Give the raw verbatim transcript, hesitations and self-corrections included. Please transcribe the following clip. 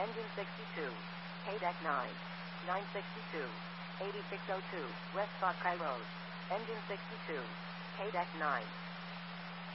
Engine sixty-two. K-Deck nine. nine sixty-two. eighty-six oh two. West Buckeye Road. Engine sixty-two. K-Deck nine.